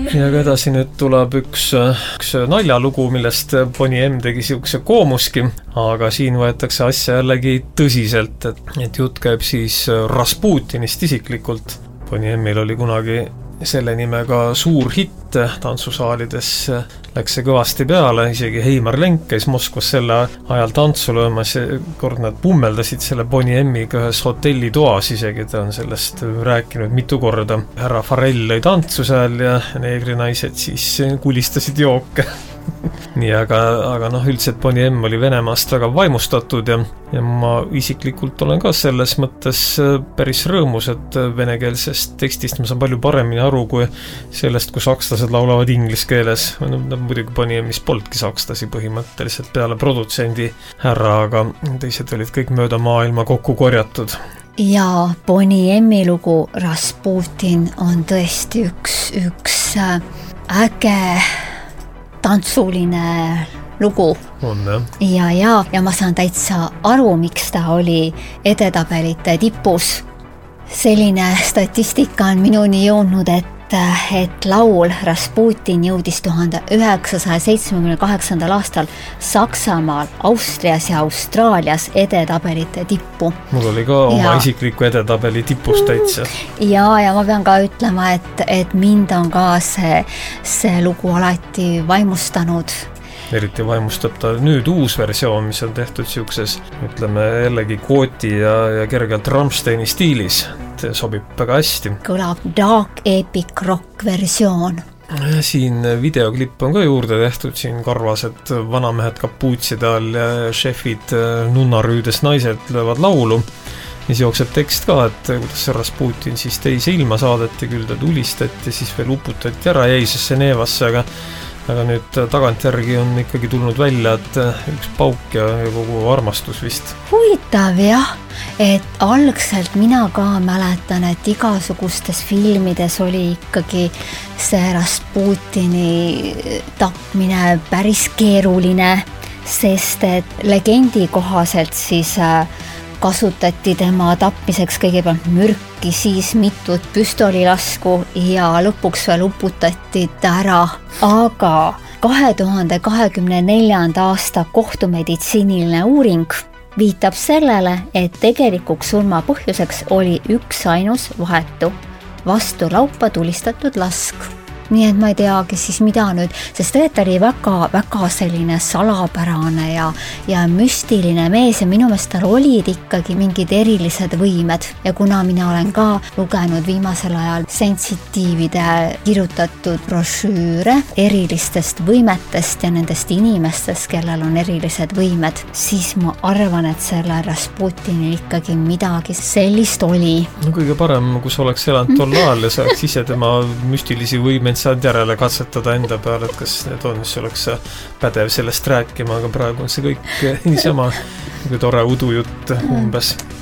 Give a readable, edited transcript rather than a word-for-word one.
ja edasi nüüd tuleb üks naljalugu, millest Bonnie M tegi siukse koomuski, aga siin võetakse asja jällegi tõsiselt, et jutt käib siis Rasputinist isiklikult. Bonnie M-il oli kunagi selle nimega suur hitt tantsusaalides, läks see kõvasti peale, isegi Heimar Lenk käis Moskvas selle ajal tantsu löömas, kord nad pummeldasid selle Bonnie M-iga ühes hotellitoas isegi, ta on sellest rääkinud mitu korda. Härra Farrell lõi tantsu seal ja neegrinaised siis kulistasid jooke. Nii, aga üldiselt Bonnie M oli Venemaast väga vaimustatud ja ma isiklikult olen ka selles mõttes päris rõõmus, et venekeelsest tekstist ma saan palju paremini aru kui sellest, kui sakslased laulavad inglise keeles. Muidugi Bonnie M-is polnudki sakslasi põhimõtteliselt peale produtsendi härra, aga teised olid kõik mööda maailma kokku korjatud. Ja Bonnie M-i lugu Rasputin on tõesti üks äge tantsuline lugu. On, jah? Ja ma saan täitsa aru, miks ta oli edetabelite tipus. Selline statistika on minuni jõudnud, et laul Rasputin jõudis 1978. aastal Saksamaal, Austrias ja Austraalias edetabelite tippu. Mul oli ka oma isikliku edetabeli tipus täitsa. Ja ma pean ka ütlema, et mind on ka see lugu alati vaimustanud. Eriti vaimustab ta nüüd uus versioon, mis on tehtud siukses, ütleme jällegi kooti ja kergelt Rammsteini stiilis. Sobib väga hästi. Kõlab dark epic rock versioon. Siin videoklipp on ka juurde tehtud, siin karvased vanamehed kapuutside all ja šefid nunnarüüdes naised löövad laulu. Ja siis jookseb tekst ka, et kuidas see Rasputin siis teise ilma saadeti, küll ta tulistati, siis veel uputati ära jäisesse neevasse, aga nüüd tagantjärgi on ikkagi tulnud välja, et üks pauk ja kogu armastus vist. Huvitav jah, et algselt mina ka mäletan, et igasugustes filmides oli ikkagi see Rasputini tapmine päris keeruline, sest et legendi kohaselt siis kasutati tema tapmiseks kõigepealt mürki, siis mitut püstolilasku ja lõpuks veel uputati ta ära. Aga 2024. aasta kohtumeditsiiniline uuring viitab sellele, et tegelikuks surma põhjuseks oli üks ainus vahetu vastu laupa tulistatud lask. Nii et ma ei teagi siis mida nüüd, sest tegelikult oli väga selline salapärane ja müstiline mees ja minu meelest tal olid ikkagi mingid erilised võimed. Ja kuna mina olen ka lugenud viimasel ajal sensitiivide kirjutatud brošüüre erilistest võimetest ja nendest inimestest, kellel on erilised võimed, siis ma arvan, et selle Rasputinil ikkagi midagi sellist oli. No kõige parem, kui sa oleks elanud tol ajal ja saaks ise tema müstilisi võimeid saad järele katsetada enda peale, et kas need on, mis oleks pädev sellest rääkima, aga praegu on see kõik niisama tore udujutt umbes.